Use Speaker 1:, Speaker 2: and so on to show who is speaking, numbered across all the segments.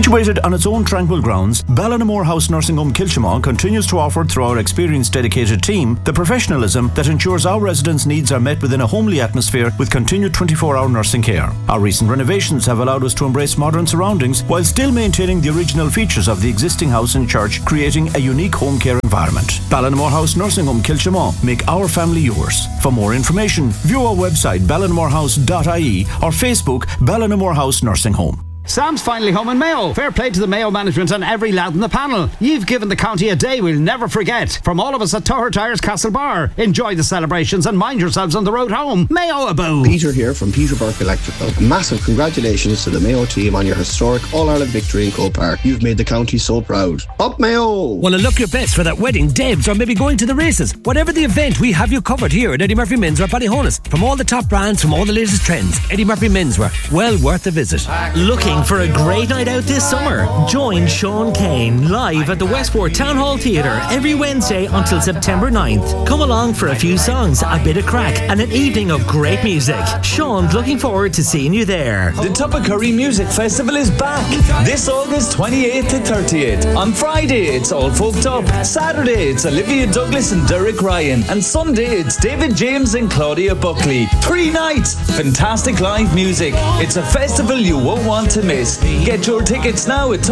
Speaker 1: Situated on its own tranquil grounds, Ballinamore House Nursing Home Kilchimau continues to offer, through our experienced dedicated team, the professionalism that ensures our residents' needs are met within a homely atmosphere with continued 24-hour nursing care. Our recent renovations have allowed us to embrace modern surroundings while still maintaining the original features of the existing house and church, creating a unique home care environment. Ballinamore House Nursing Home Kilchimau. Make our family yours. For more information, view our website ballinamorehouse.ie or Facebook Ballinamore House Nursing Home.
Speaker 2: Sam's finally home in Mayo. Fair play to the Mayo management and every lad in the panel. You've given the county a day we'll never forget. From all of us at Toher Tyres Castle Bar, enjoy the celebrations and mind yourselves on the road home. Mayo above.
Speaker 3: Peter here from Peter Burke Electrical. A massive congratulations to the Mayo team on your historic All-Ireland victory in Cole Park. You've made the county so proud. Up Mayo!
Speaker 4: Well, look your best for that wedding, Debs, or maybe going to the races. Whatever the event, we have you covered here at Eddie Murphy Menswear Ballyhonus. From all the top brands, from all the latest trends, Eddie Murphy Menswear, well worth a visit.
Speaker 5: Looking for a great night out this summer? Join Sean Kane live at the Westport Town Hall Theatre every Wednesday until September 9th. Come along for a few songs, a bit of crack and an evening of great music. Sean's looking forward to seeing you there.
Speaker 6: The Tubbercurry Music Festival is back this August 28th to 30th. On Friday it's All Folked Up, Saturday it's Olivia Douglas and Derek Ryan, and Sunday it's David James and Claudia Buckley. 3 nights, fantastic live music. It's a festival you won't want to miss. Get your tickets now at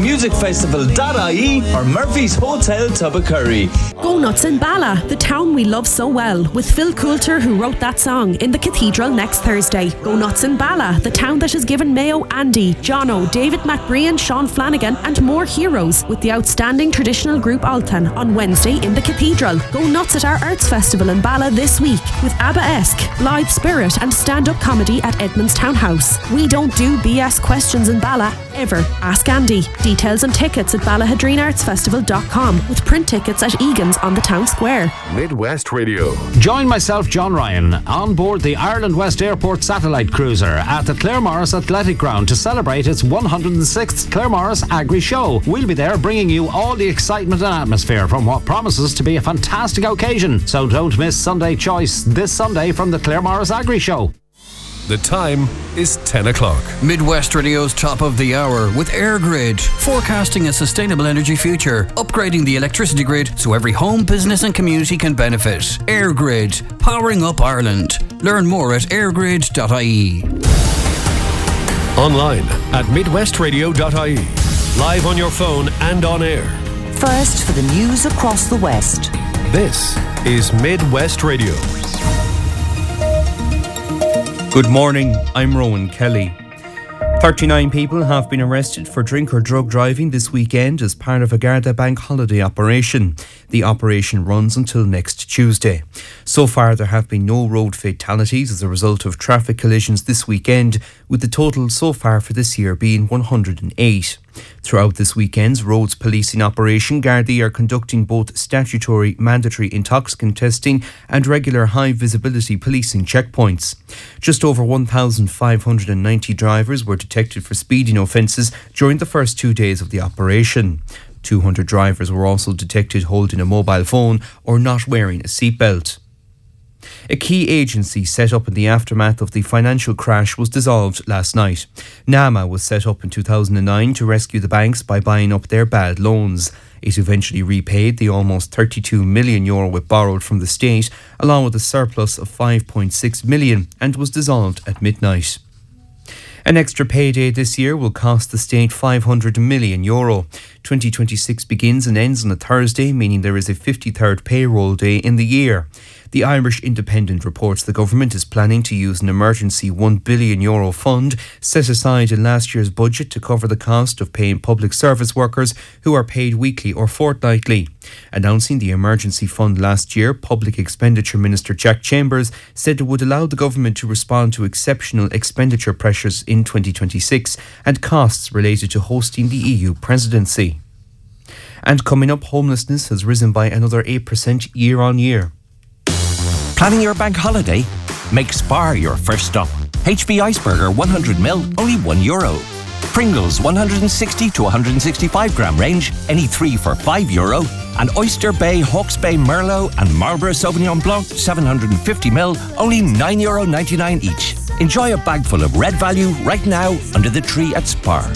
Speaker 6: tubbercurrymusicfestival.ie or Murphy's Hotel Tubbercurry.
Speaker 7: Go Nuts in Bala, the town we love so well, with Phil Coulter, who wrote that song, in the Cathedral next Thursday. Go Nuts in Bala, the town that has given Mayo Andy, Jono, David McBrien, Sean Flanagan and more heroes, with the outstanding traditional group Altan on Wednesday in the Cathedral. Go nuts at our Arts Festival in Bala this week with ABBA-esque, Blythe Spirit and stand-up comedy at Edmonds Town House. We don't do BS questions in Bala ever. Ask Andy. Details and tickets at BallahadreenArtsFestival.com, with print tickets at Egan's on the town square.
Speaker 8: Midwest Radio.
Speaker 2: Join myself, John Ryan, on board the Ireland West Airport satellite cruiser at the Claremorris Athletic Ground to celebrate its 106th Claremorris Agri Show. We'll be there bringing you all the excitement and atmosphere from what promises to be a fantastic occasion. So don't miss Sunday Choice this Sunday from the Claremorris Agri Show.
Speaker 8: The time is 10 o'clock.
Speaker 9: Midwest Radio's top of the hour with EirGrid, forecasting a sustainable energy future, upgrading the electricity grid so every home, business and community can benefit. EirGrid, powering up Ireland. Learn more at eirgrid.ie.
Speaker 8: Online at midwestradio.ie. Live on your phone and on air.
Speaker 10: First for the news across the West.
Speaker 8: This is Midwest Radio.
Speaker 11: Good morning, I'm Rowan Kelly. 39 people have been arrested for drink or drug driving this weekend as part of a Garda bank holiday operation. The operation runs until next Tuesday. So far, there have been no road fatalities as a result of traffic collisions this weekend, with the total so far for this year being 108. Throughout this weekend's roads policing operation, Gardaí are conducting both statutory mandatory intoxicant testing and regular high visibility policing checkpoints. Just over 1,590 drivers were detected for speeding offences during the first 2 days of the operation. 200 drivers were also detected holding a mobile phone or not wearing a seatbelt. A key agency set up in the aftermath of the financial crash was dissolved last night. NAMA was set up in 2009 to rescue the banks by buying up their bad loans. It eventually repaid the almost €32 million it borrowed from the state, along with a surplus of €5.6 million, and was dissolved at midnight. An extra payday this year will cost the state €500 million. 2026 begins and ends on a Thursday, meaning there is a 53rd payroll day in the year. The Irish Independent reports the government is planning to use an emergency €1 billion fund set aside in last year's budget to cover the cost of paying public service workers who are paid weekly or fortnightly. Announcing the emergency fund last year, Public Expenditure Minister Jack Chambers said it would allow the government to respond to exceptional expenditure pressures in 2026 and costs related to hosting the EU presidency. And coming up, homelessness has risen by another 8% year on year.
Speaker 12: Planning your bank holiday? Make Spar your first stop. HB Iceberger 100ml, only €1. Pringles 160 to 165 gram range, any 3 for €5. And Oyster Bay, Hawke's Bay Merlot and Marlborough Sauvignon Blanc 750ml, only €9.99 each. Enjoy a bag full of red value right now under the tree at Spar.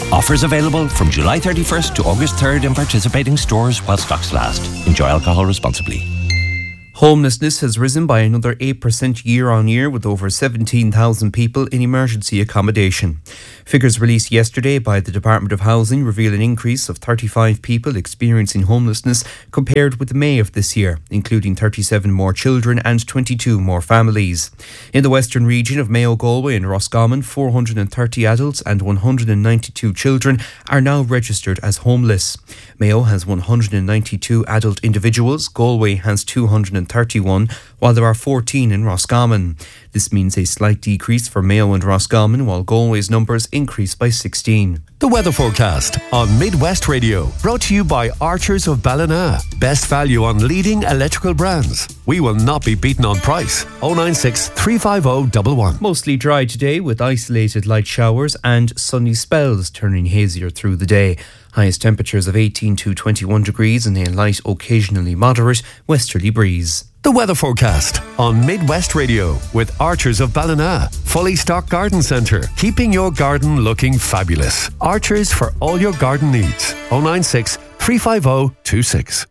Speaker 12: Offers available from July 31st to August 3rd in participating stores while stocks last. Enjoy alcohol responsibly.
Speaker 11: Homelessness has risen by another 8% year on year, with over 17,000 people in emergency accommodation. Figures released yesterday by the Department of Housing reveal an increase of 35 people experiencing homelessness compared with May of this year, including 37 more children and 22 more families. In the western region of Mayo, Galway and Roscommon, 430 adults and 192 children are now registered as homeless. Mayo has 192 adult individuals, Galway has 231, while there are 14 in Roscommon. This means a slight decrease for Mayo and Roscommon, while Galway's numbers increase by 16.
Speaker 8: The weather forecast on Midwest Radio, brought to you by Archers of Ballina. Best value on leading electrical brands. We will not be beaten on price. 096 350 111.
Speaker 11: Mostly dry today, with isolated light showers and sunny spells turning hazier through the day. Highest temperatures of 18 to 21 degrees and a light, occasionally moderate westerly breeze.
Speaker 8: The weather forecast on Midwest Radio with Archers of Ballina. Fully stocked garden centre, keeping your garden looking fabulous. Archers for all your garden needs. 096 350 26.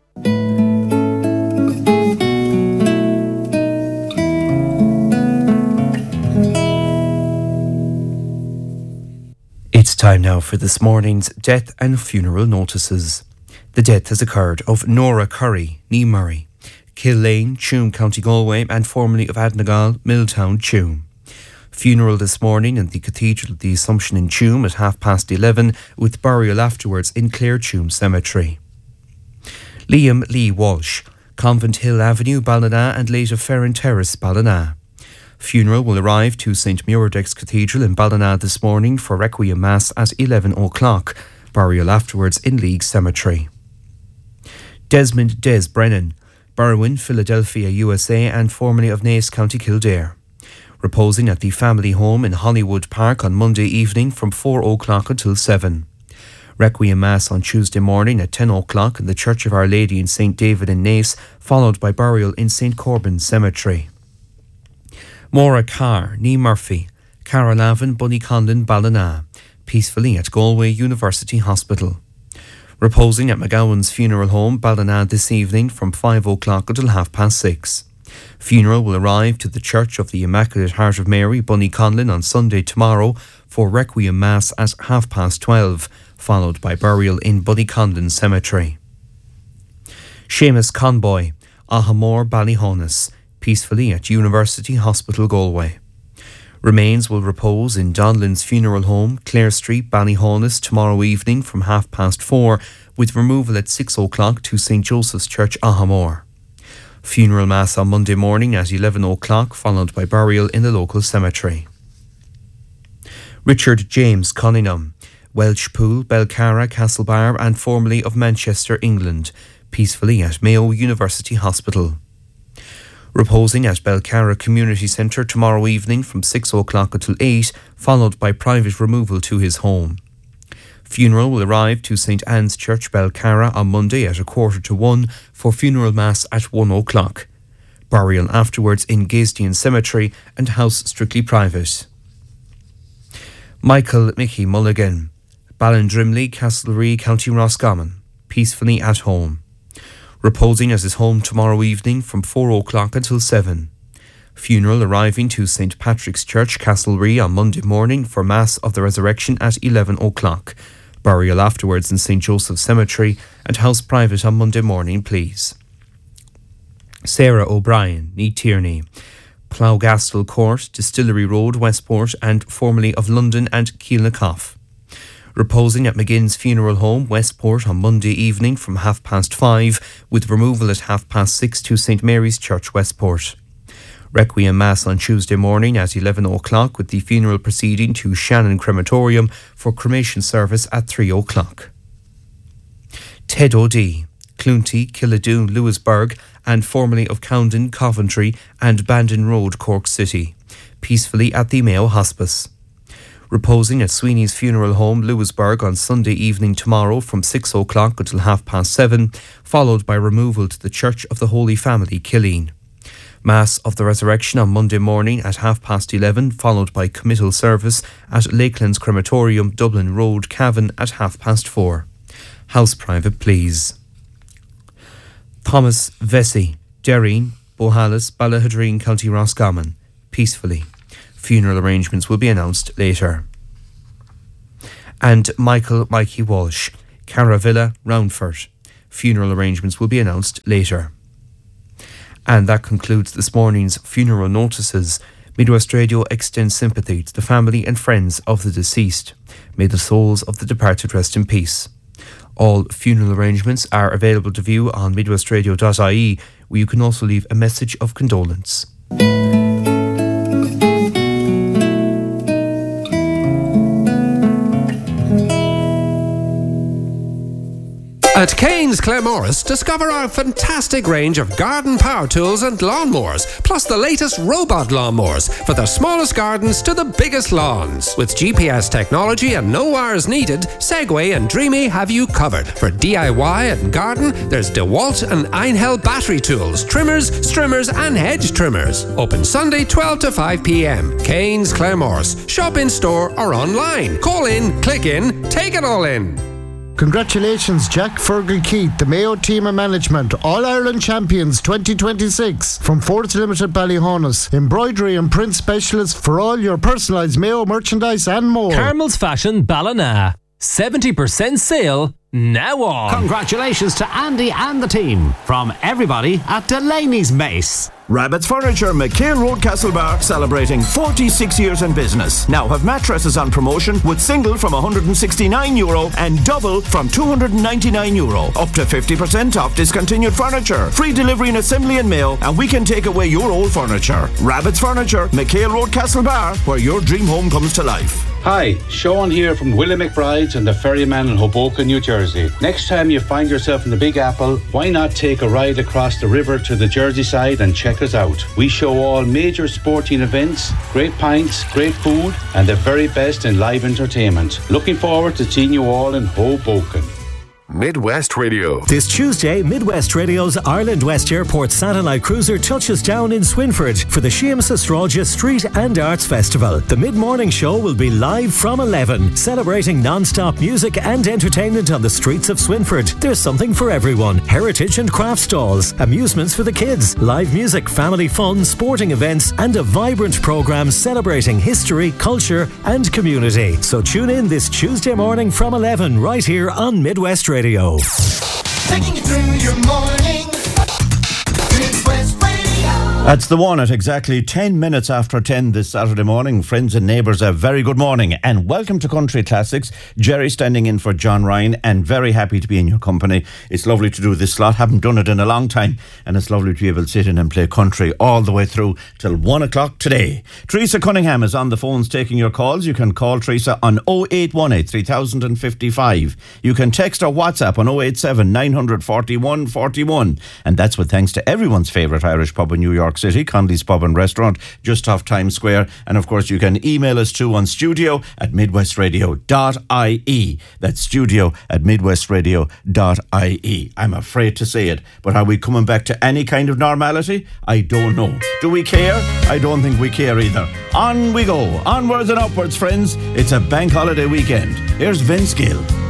Speaker 11: It's time now for this morning's death and funeral notices. The death has occurred of Nora Curry, Nee Murray, Killane, Tuam, County Galway, and formerly of Adnagal, Milltown, Tuam. Funeral this morning in the Cathedral of the Assumption in Tuam at 11:30, with burial afterwards in Clare Tuam Cemetery. Liam Lee Walsh, Convent Hill Avenue, Ballina, and later Ferrin Terrace, Ballina. Funeral will arrive to St Muiredaig's Cathedral in Ballina this morning for Requiem Mass at 11 o'clock. Burial afterwards in League Cemetery. Desmond Des Brennan, Berwyn, Philadelphia, USA, and formerly of Naas, County Kildare. Reposing at the family home in Hollywood Park on Monday evening from 4 o'clock until 7. Requiem Mass on Tuesday morning at 10 o'clock in the Church of Our Lady in St David in Naas, followed by burial in St Corbin Cemetery. Maura Carr, Nee Murphy, Caralavin, Bunnyconlin, Ballina, peacefully at Galway University Hospital. Reposing at McGowan's Funeral Home, Ballina, this evening from 5 o'clock until 6:30. Funeral will arrive to the Church of the Immaculate Heart of Mary, Bunnyconlin, on Sunday tomorrow for Requiem Mass at 12:30, followed by burial in Bunnyconlin Cemetery. Seamus Conboy, Ahamore, Ballyhonus, peacefully at University Hospital, Galway. Remains will repose in Donlin's Funeral Home, Clare Street, Ballyhonus, tomorrow evening from 4:30, with removal at 6 o'clock to St Joseph's Church, Ahamore. Funeral Mass on Monday morning at 11 o'clock, followed by burial in the local cemetery. Richard James Cunningham, Welshpool, Belcarra, Castlebar, and formerly of Manchester, England, peacefully at Mayo University Hospital. Reposing at Belcarra Community Centre tomorrow evening from 6 o'clock until 8, followed by private removal to his home. Funeral will arrive to St Anne's Church, Belcarra, on Monday at 1:15 for funeral mass at 1 o'clock. Burial afterwards in Gaysdean Cemetery and house strictly private. Michael Mickey Mulligan, Ballindrimley, Castlereagh, County Roscommon, peacefully at home. Reposing at his home tomorrow evening from 4 o'clock until 7. Funeral arriving to St Patrick's Church, Castlereagh, on Monday morning for Mass of the Resurrection at 11 o'clock. Burial afterwards in St Joseph's Cemetery and house private on Monday morning, please. Sarah O'Brien, Nee Tierney, Ploughgastle Court, Distillery Road, Westport, and formerly of London and Keelnacoff. Reposing at McGinn's Funeral Home, Westport, on Monday evening from 5:30, with removal at 6:30 to St Mary's Church, Westport. Requiem Mass on Tuesday morning at 11 o'clock, with the funeral proceeding to Shannon Crematorium for cremation service at 3 o'clock. Ted O'Dea, Cloonty, Killadoon, Lewisburg, and formerly of Cowden, Coventry, and Bandon Road, Cork City, peacefully at the Mayo Hospice. Reposing at Sweeney's Funeral Home, Lewisburg, on Sunday evening tomorrow from 6 o'clock until 7:30, followed by removal to the Church of the Holy Family, Killeen. Mass of the Resurrection on Monday morning at 11:30, followed by committal service at Lakelands Crematorium, Dublin Road, Cavan at 4:30. House private, please. Thomas Vesey, Derreen, Bohalis, Ballahadreen, County Roscommon. Peacefully. Funeral arrangements will be announced later. And Mikey Walsh, Caravilla, Roundford. Funeral arrangements will be announced later. And that concludes this morning's funeral notices. Midwest Radio extends sympathy to the family and friends of the deceased. May the souls of the departed rest in peace. All funeral arrangements are available to view on midwestradio.ie, where you can also leave a message of condolence.
Speaker 13: At Kane's Claremorris, discover our fantastic range of garden power tools and lawnmowers, plus the latest robot lawnmowers for the smallest gardens to the biggest lawns. With GPS technology and no wires needed, Segway and Dreamy have you covered. For DIY and garden, there's DeWalt and Einhell battery tools, trimmers, strimmers and hedge trimmers. Open Sunday 12 to 5 p.m. Kane's Claremorris. Shop in store or online. Call in, click in, take it all in.
Speaker 14: Congratulations, Jack Fergal-Keith, the Mayo team and management, All-Ireland Champions 2026 from Fords Limited Ballyhonus. Embroidery and print specialists for all your personalised Mayo merchandise and more.
Speaker 4: Carmel's Fashion Ballina. 70% sale now on.
Speaker 2: Congratulations to Andy and the team from everybody at Delaney's Mace.
Speaker 1: Rabbit's Furniture, McHale Road, Castlebar, celebrating 46 years in business. Now have mattresses on promotion with single from €169 and double from €299. Up to 50% off discontinued furniture. Free delivery and assembly in Mayo, and we can take away your old furniture. Rabbit's Furniture, McHale Road, Castlebar, where your dream home comes to life.
Speaker 15: Hi, Sean here from Willie McBride's and the Ferryman in Hoboken, New Jersey. Next time you find yourself in the Big Apple, why not take a ride across the river to the Jersey side and check us out. We show all major sporting events, great pints, great food, and the very best in live entertainment. Looking forward to seeing you all in Hoboken.
Speaker 16: Midwest Radio.
Speaker 17: This Tuesday, Midwest Radio's Ireland West Airport satellite cruiser touches down in Swinford for the Seamus Astrologia Street and Arts Festival. The mid-morning show will be live from 11, celebrating non-stop music and entertainment on the streets of Swinford. There's something for everyone. Heritage and craft stalls, amusements for the kids, live music, family fun, sporting events, and a vibrant programme celebrating history, culture, and community. So tune in this Tuesday morning from 11 right here on Midwest Radio.
Speaker 18: Taking you through your morning. Midwest Radio.
Speaker 1: That's the one at exactly 10 minutes after 10 this Saturday morning. Friends and neighbours, a very good morning and welcome to Country Classics. Jerry standing in for John Ryan and very happy to be in your company. It's lovely to do this slot. Haven't done it in a long time and it's lovely to be able to sit in and play country all the way through till 1 o'clock today. Teresa Cunningham is on the phones taking your calls. You can call Teresa on 0818 3055. You can text or WhatsApp on 087 941 41. And that's with thanks to everyone's favourite Irish pub in New York City, Conley's Pub and Restaurant, just off Times Square. And of course you can email us too on studio@midwestradio.ie. That's studio@midwestradio.ie. I'm afraid to say it, but are we coming back to any kind of normality? I don't know. Do we care? I don't think we care either. On we go. Onwards and upwards, friends. It's a bank holiday weekend. Here's Vince Gill.